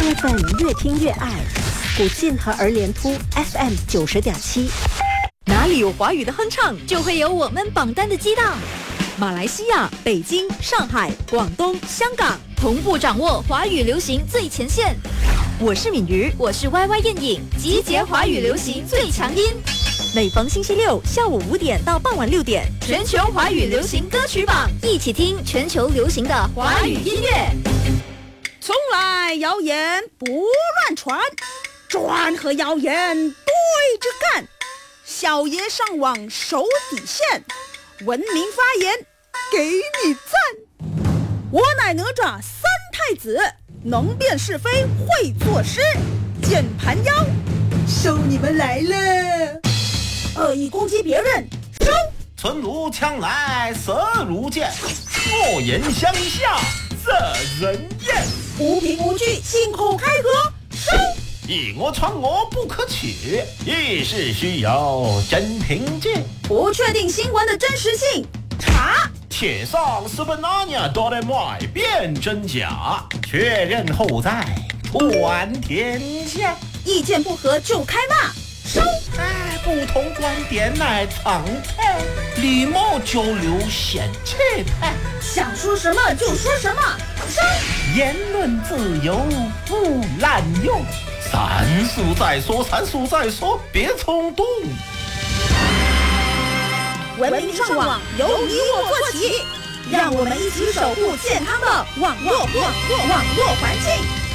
歌粉越听越爱，古晋和儿联突 FM 90.7。 哪里有华语的哼唱，就会有我们榜单的激荡。马来西亚、北京、上海、广东、香港同步掌握华语流行最前线。我是敏瑜，我是 YY 燕影，集结华语流行最强音。每逢星期六下午5点到傍晚6点，全球华语流行歌曲榜，一起听全球流行的华语音乐。 从来谣言不乱传，专和谣言对着干。小爷上网守底线，文明发言给你赞。我乃哪吒三太子，能辨是非会作诗。键盘妖，收你们来了！恶意攻击别人，收！ 存如枪来色如剑，恶言相向惹人厌。 无凭无据信口开河，收！ 以讹传讹不可取，议事需有真凭据。 不确定新闻的真实性，查。 铁上是本那年都得买辨真假，确认后再传天下。 意见不合就开骂，收！ 不同观点乃常态，礼貌交流显气派。 想说什么就说什么，收！ 言论自由不滥用，三思再说，别冲动。 文明上网由你我做起，让我们一起守护健康的网络环境。